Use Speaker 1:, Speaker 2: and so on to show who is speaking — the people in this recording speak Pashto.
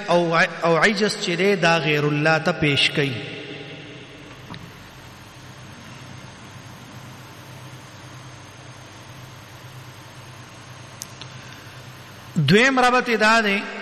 Speaker 1: او عجز چې دا غیر الله ته پیش کړي. دویم ربط دا دی